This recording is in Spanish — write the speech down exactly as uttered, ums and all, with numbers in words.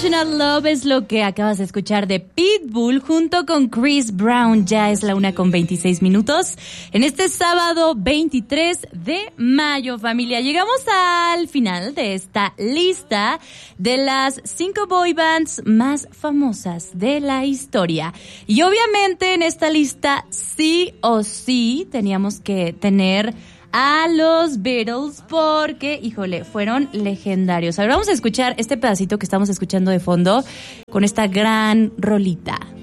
Unconditional Love es lo que acabas de escuchar de Pitbull junto con Chris Brown. Ya es la una con veintiséis minutos. En este sábado veintitrés de mayo, familia, llegamos al final de esta lista de las cinco boy bands más famosas de la historia. Y obviamente en esta lista sí o sí teníamos que tener a los Beatles porque, híjole, fueron legendarios. Ahora vamos a escuchar este pedacito que estamos escuchando de fondo con esta gran rolita.